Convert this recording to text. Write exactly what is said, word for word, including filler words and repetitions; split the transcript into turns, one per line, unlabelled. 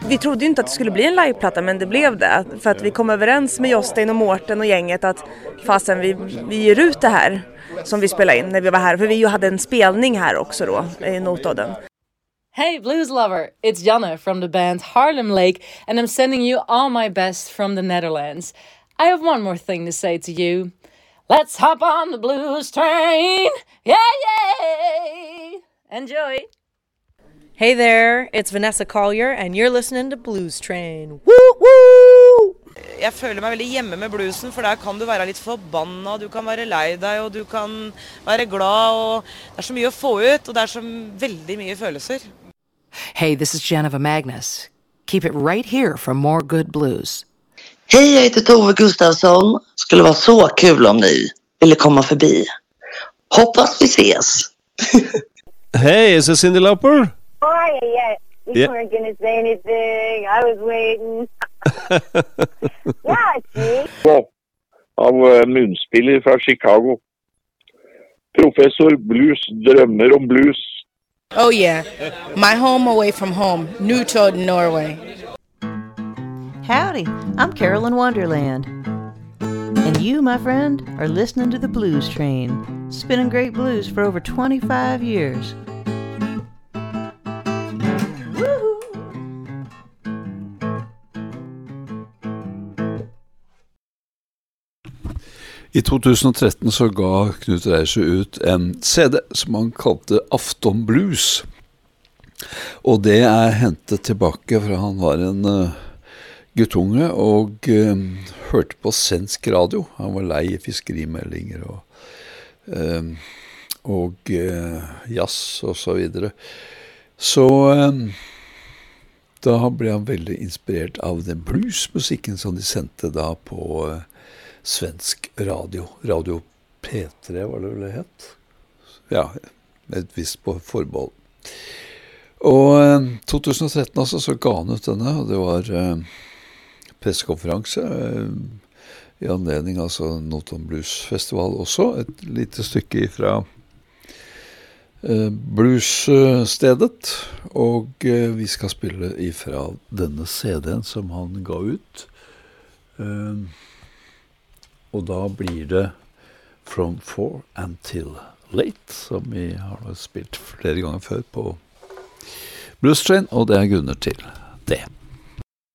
vi trodde ju inte att det skulle bli en liveplatta, men det blev det. För att vi kom överens med Jostein och Mårten och gänget att fasen vi, vi ger ut det här som vi spelade in när vi var här. För vi ju hade en spelning här också då i Notodden.
Hey blues lover, it's Janne from the band Harlem Lake and I'm sending you all my best from the Netherlands. I have one more thing to say to you. Let's hop on the blues train. Yeah, yeah. Enjoy.
Hey there, it's Vanessa Collier and you're listening to Blues Train. Woo woo!
Jeg føler meg veldig hjemme med bluesen, for der kan du være litt forbanna, du kan være lei deg, og du kan være glad, og det er så mye å få ut, og det er så veldig mye følelser.
Hey, this is Geneva Magnus. Keep it right here for more good blues.
Hej, jag heter Tove Gustafsson. Skulle vara så kul om ni ville komma förbi. Hoppas vi ses.
Hey, is it Cyndi Lauper?
Oh, yeah, yeah. You
Yeah.
weren't going to say anything. I was waiting. Yeah, it's me.
Av uh, munspiller fra Chicago. Professor Blues drømmer om blues.
Oh yeah, my home away from home, Newtown, Norway.
Howdy, I'm Carolyn Wonderland. And you, my friend, are listening to the Blues Train, spinning great blues for over twenty-five years.
I to tusen og tretten så ga Knut Reisjø ut en C D som han kalte Afton Blues. Og det er hentet tilbake fra han var en uh, guttunge og uh, hørte på svensk radio. Han var lei i fiskerimeldinger og, uh, og uh, jazz og så videre. Så uh, da ble han veldig inspirert av den bluesmusikken som de sendte da på uh, svensk radio. Radio P tre var det vel det het? Ja, med et visst på forbehold. Og eh, to tusen og tretten altså, så ga han ut denne, og det var eh, pressekonferanse eh, i anledning altså Notodden Blues Festival også, et lite stykke fra eh, bluesstedet, og eh, vi skal spille ifra denne C D-en som han ga ut. Eh, Og da blir det From Four Until Late, som vi har spilt flere ganger før på Blues Train, og det er grunner til det.